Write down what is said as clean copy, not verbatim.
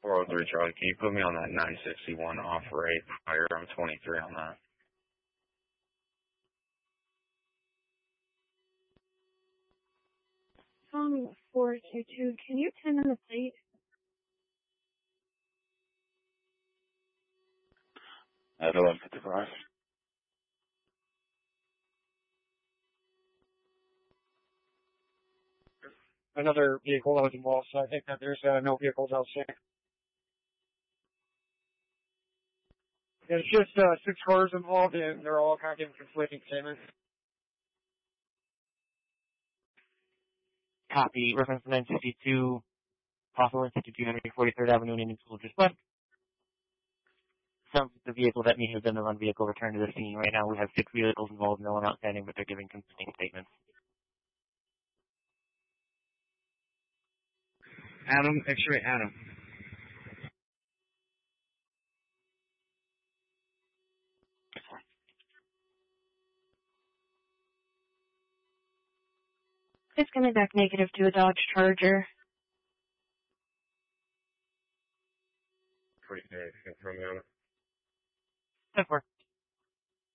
403 Charlie, can you put me on that 961 off rate higher? I'm 23 on that. Tom 422, can you pin in the plate? At 11:55. Another vehicle that was involved, so I think that there's no vehicles outside. There's just 6 cars involved, and they're all kind of giving conflicting statements. Copy. Reference 962, possible incident to 243rd Avenue and Indian School just left. Sounds like the vehicle that may have been the run vehicle returned to the scene. Right now we have 6 vehicles involved, no one outstanding, but they're giving conflicting statements. Adam, X-ray Adam. It's coming back negative to a Dodge Charger. Pretty good. Confirm that. 10-4.